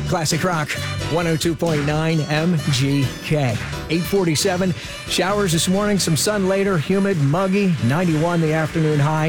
Classic Rock 102.9 MGK. 8:47. Showers this morning, some sun later, humid, muggy, 91 the afternoon high,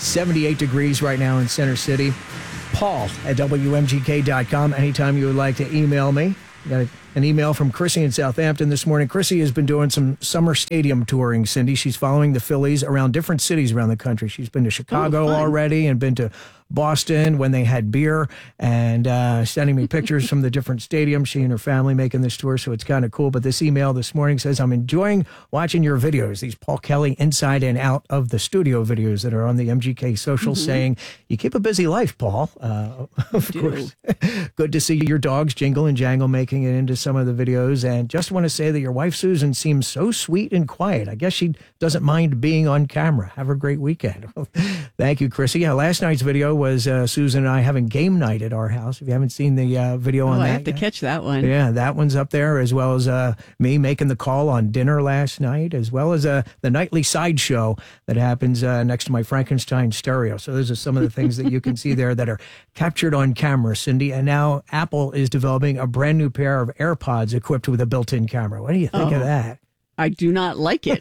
78 degrees right now in Center City. Paul at WMGK.com. Anytime you would like to email me. Got an email from Chrissy in Southampton this morning. Chrissy has been doing some summer stadium touring, Cindy. She's following the Phillies around different cities around the country. She's been to Chicago already and been to Boston when they had beer, and sending me pictures from the different stadiums. She and her family making this tour, so it's kind of cool. But this email this morning says, I'm enjoying watching your videos, these Paul Kelly inside and out of the studio videos that are on the MGK social, saying, you keep a busy life, Paul. Of course. Good to see your dogs Jingle and Jangle making it into some of the videos. And just want to say that your wife, Susan, seems so sweet and quiet. I guess she doesn't mind being on camera. Have a great weekend. Thank you, Chrissy. Last night's video was Susan and I having game night at our house. If you haven't seen the video on that, I have to catch that one. Yeah, that one's up there, as well as me making the call on dinner last night, as well as the nightly sideshow that happens next to my Frankenstein stereo. So those are some of the things that you can see there that are captured on camera, Cindy. And now Apple is developing a brand new pair of AirPods equipped with a built-in camera. What do you think of that? I do not like it.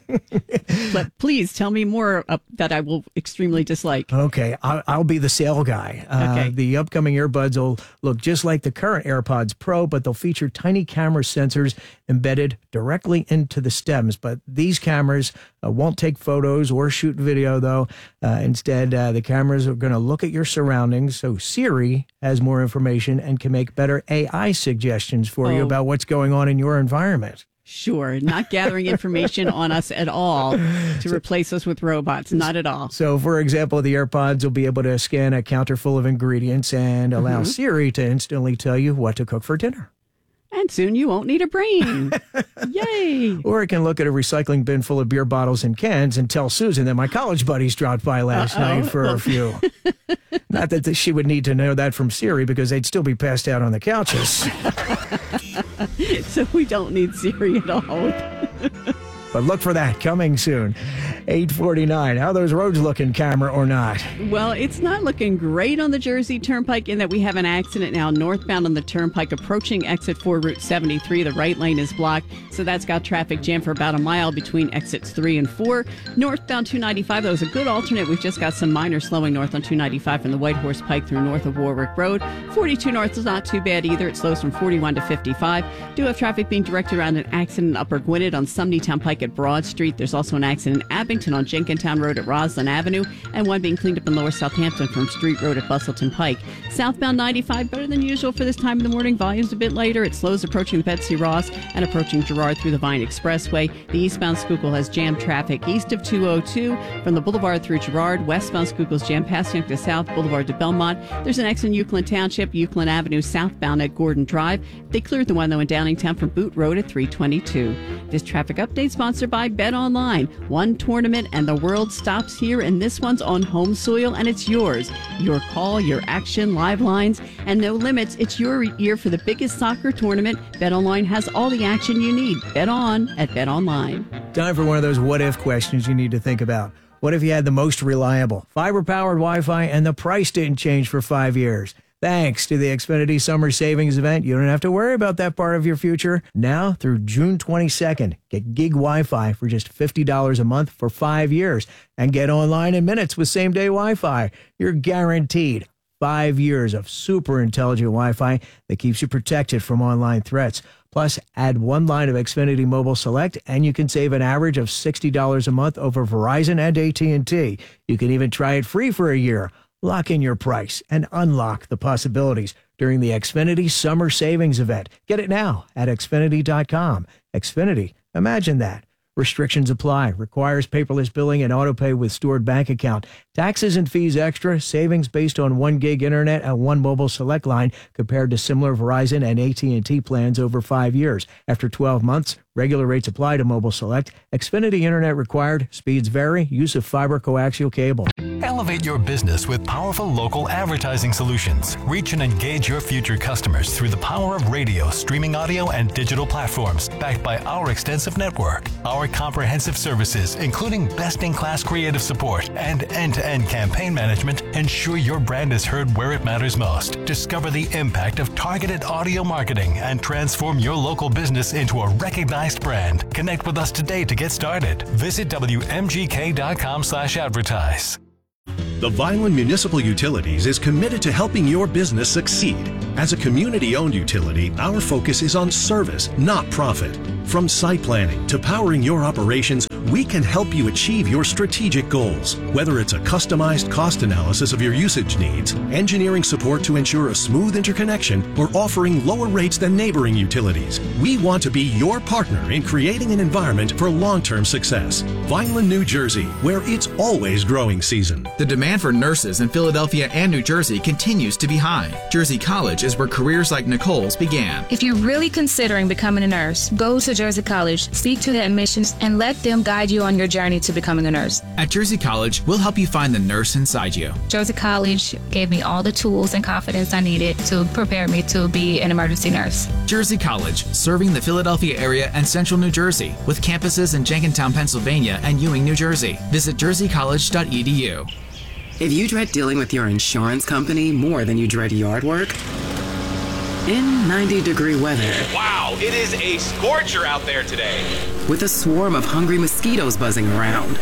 But please tell me more that I will extremely dislike. Okay, I'll be the sale guy. Okay. The upcoming earbuds will look just like the current AirPods Pro, but they'll feature tiny camera sensors embedded directly into the stems. But these cameras won't take photos or shoot video, though. Instead, the cameras are going to look at your surroundings, so Siri has more information and can make better AI suggestions for you about what's going on in your environment. Sure, not gathering information on us at all to replace us with robots. Not at all. So, for example, the AirPods will be able to scan a counter full of ingredients and allow Siri to instantly tell you what to cook for dinner. And soon you won't need a brain. Yay! Or it can look at a recycling bin full of beer bottles and cans and tell Susan that my college buddies dropped by last night for a few. Not that she would need to know that from Siri, because they'd still be passed out on the couches. So we don't need Siri at all. But look for that coming soon. 8:49. How are those roads looking, camera or not? Well, it's not looking great on the Jersey Turnpike in that we have an accident now northbound on the Turnpike approaching exit 4 Route 73. The right lane is blocked, so that's got traffic jam for about a mile between exits 3 and 4. Northbound 295, that was a good alternate. We've just got some minor slowing north on 295 from the White Horse Pike through north of Warwick Road. 42 north is not too bad either. It slows from 41 to 55. Do have traffic being directed around an accident in Upper Gwinnett on Sumneytown Pike at Broad Street. There's also an accident in Abington on Jenkintown Road at Roslyn Avenue, and one being cleaned up in Lower Southampton from Street Road at Bustleton Pike. Southbound 95, better than usual for this time of the morning. Volume's a bit lighter. It slows approaching the Betsy Ross and approaching Girard through the Vine Expressway. The eastbound Schuylkill has jammed traffic east of 202 from the Boulevard through Girard. Westbound Schuylkill's jammed past Young to South Boulevard to Belmont. There's an exit in Euclid Township, Euclid Avenue southbound at Gordon Drive. They cleared the one, though, in Downingtown from Boot Road at 322. This traffic update sponsored by Bet Online. One tournament and the world stops here, and this one's on home soil, and it's yours. Your call, your action, live lines, and no limits. It's your year for the biggest soccer tournament. Bet Online has all the action you need. Bet on at Bet Online. Time for one of those what-if questions you need to think about. What if you had the most reliable, fiber-powered Wi-Fi and the price didn't change for 5 years? Thanks to the Xfinity Summer Savings Event, you don't have to worry about that part of your future. Now through June 22nd, get gig Wi-Fi for just $50 a month for 5 years and get online in minutes with same-day Wi-Fi. You're guaranteed 5 years of super intelligent Wi-Fi that keeps you protected from online threats. Plus, add one line of Xfinity Mobile Select, and you can save an average of $60 a month over Verizon and AT&T. You can even try it free for a year. Lock in your price and unlock the possibilities during the Xfinity Summer Savings Event. Get it now at Xfinity.com. Xfinity, imagine that. Restrictions apply. Requires paperless billing and autopay with stored bank account. Taxes and fees extra. Savings based on 1 gig internet and 1 mobile select line compared to similar Verizon and AT&T plans over 5 years. After 12 months, regular rates apply to mobile select. Xfinity internet required. Speeds vary. Use of fiber coaxial cable. Elevate your business with powerful local advertising solutions. Reach and engage your future customers through the power of radio, streaming audio, and digital platforms, backed by our extensive network. Our comprehensive services, including best-in-class creative support and end-to-end campaign management, Ensure your brand is heard where it matters most. Discover the impact of targeted audio marketing and transform your local business into a recognized brand. Connect with us today to get started. Visit WMGK.com/advertise. The Vineland Municipal Utilities is committed to helping your business succeed. As a community-owned utility, our focus is on service, not profit. From site planning to powering your operations, we can help you achieve your strategic goals. Whether it's a customized cost analysis of your usage needs, engineering support to ensure a smooth interconnection, or offering lower rates than neighboring utilities, we want to be your partner in creating an environment for long-term success. Vineland, New Jersey, where it's always growing season. The demand for nurses in Philadelphia and New Jersey continues to be high. Jersey College is where careers like Nicole's began. If you're really considering becoming a nurse, go to Jersey College, speak to the admissions, and let them guide you on your journey to becoming a nurse. At Jersey College, we'll help you find the nurse inside you. Jersey College gave me all the tools and confidence I needed to prepare me to be an emergency nurse. Jersey College, serving the Philadelphia area and central New Jersey, with campuses in Jenkintown, Pennsylvania and Ewing, New Jersey. Visit jerseycollege.edu. If you dread dealing with your insurance company more than you dread yard work, in 90-degree weather. Wow, it is a scorcher out there today. With a swarm of hungry mosquitoes buzzing around.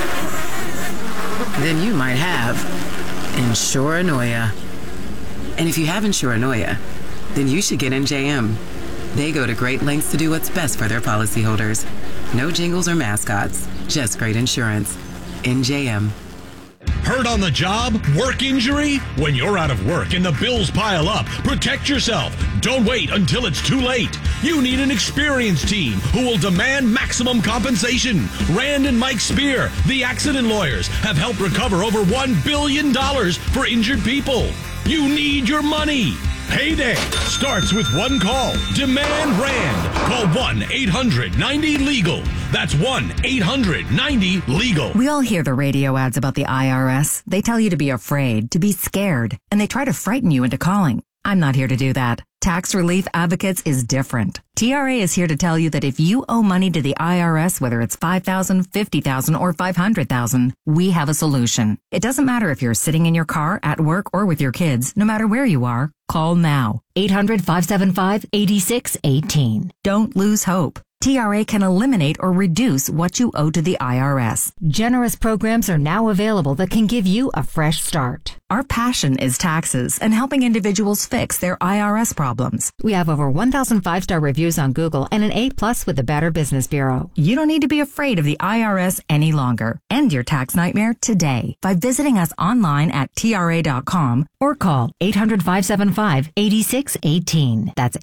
Then you might have Insuranoia. And if you have Insuranoia, then you should get NJM. They go to great lengths to do what's best for their policyholders. No jingles or mascots, just great insurance. NJM. Hurt on the job? Work injury? When you're out of work and the bills pile up, protect yourself. Don't wait until it's too late. You need an experienced team who will demand maximum compensation. Rand and Mike Spear, the accident lawyers, have helped recover over $1 billion for injured people. You need your money. Payday starts with one call. Demand Rand. Call 1-800-90-LEGAL. That's 1-800-90-LEGAL. We all hear the radio ads about the IRS. They tell you to be afraid, to be scared, and they try to frighten you into calling. I'm not here to do that. Tax Relief Advocates is different. TRA is here to tell you that if you owe money to the IRS, whether it's $5,000, $50,000, or $500,000, we have a solution. It doesn't matter if you're sitting in your car, at work, or with your kids. No matter where you are, call now. 800-575-8618. Don't lose hope. TRA can eliminate or reduce what you owe to the IRS. Generous programs are now available that can give you a fresh start. Our passion is taxes and helping individuals fix their IRS problems. We have over 1,000 5-star reviews on Google and an A+ with the Better Business Bureau. You don't need to be afraid of the IRS any longer. End your tax nightmare today by visiting us online at TRA.com or call 800-575-8618. That's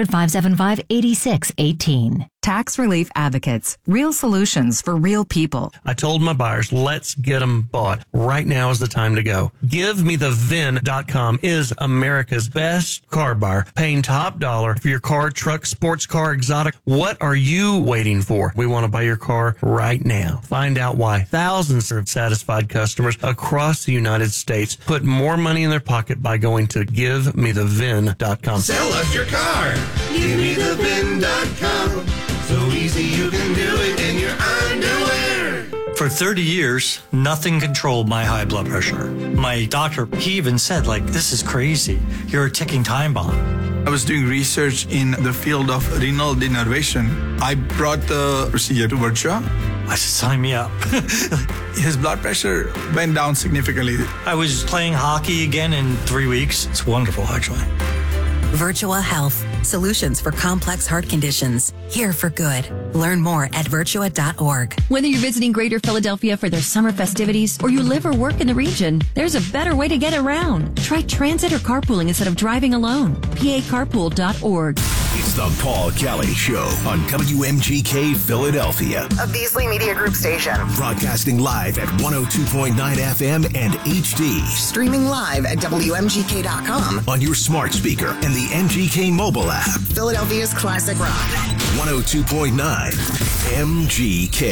800-575-8618. Tax Relief Advocates. Real solutions for real people. I told my buyers, let's get them bought. Right now is the time to go. GiveMeTheVin.com is America's best car buyer, paying top dollar for your car, truck, sports car, exotic. What are you waiting for? We want to buy your car right now. Find out why thousands of satisfied customers across the United States put more money in their pocket by going to GiveMeTheVin.com. Sell us your car. GiveMeTheVin.com. So easy you can do it in your underwear. For 30 years, nothing controlled my high blood pressure. My doctor, he even said, this is crazy. You're a ticking time bomb. I was doing research in the field of renal denervation. I brought the procedure to Virtua. I said, sign me up. His blood pressure went down significantly. I was playing hockey again in 3 weeks. It's wonderful, actually. Virtua Health. Solutions for complex heart conditions. Here for good. Learn more at Virtua.org. Whether you're visiting Greater Philadelphia for their summer festivities or you live or work in the region, there's a better way to get around. Try transit or carpooling instead of driving alone. PACarpool.org. It's the Paul Kelly Show on WMGK Philadelphia. A Beasley Media Group station. Broadcasting live at 102.9 FM and HD. Streaming live at WMGK.com. On your smart speaker and the MGK mobile app. Philadelphia's classic rock. 102.9 MGK.